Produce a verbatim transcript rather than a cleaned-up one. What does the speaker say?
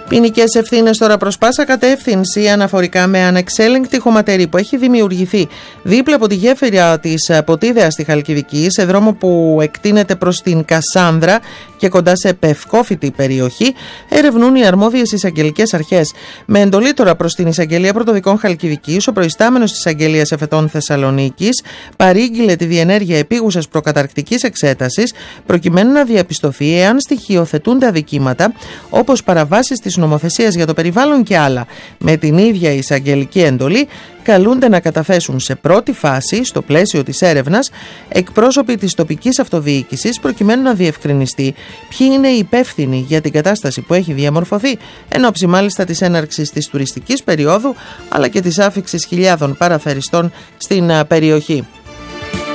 Ποινικές ευθύνες τώρα προς πάσα κατεύθυνση αναφορικά με ανεξέλεγκτη χωματερή που έχει δημιουργηθεί δίπλα από τη γέφυρα της Ποτίδεας στη Χαλκιδική, σε δρόμο που εκτείνεται προς την Κασάνδρα και κοντά σε πευκόφυτη περιοχή, ερευνούν οι αρμόδιες εισαγγελικές αρχές. Με εντολή τώρα προς την Εισαγγελία Πρωτοδικών Χαλκιδικής, ο προϊστάμενος της Εισαγγελίας Εφετών Θεσσαλονίκης παρήγγειλε τη διενέργεια επίγουσας προκαταρκτικής εξέτασης, προκειμένου να διαπιστωθεί εάν στοιχειοθετούνται αδικήματα όπως παραβάσεις της νομοθεσίας για το περιβάλλον και άλλα. Με την ίδια εισαγγελική εντολή καλούνται να καταθέσουν σε πρώτη φάση, στο πλαίσιο της έρευνας, εκπρόσωποι της τοπικής αυτοδιοίκησης, προκειμένου να διευκρινιστεί ποιοι είναι οι υπεύθυνοι για την κατάσταση που έχει διαμορφωθεί, εν ώψη μάλιστα της έναρξης της τουριστικής περίοδου αλλά και της άφιξης χιλιάδων παραθεριστών στην περιοχή.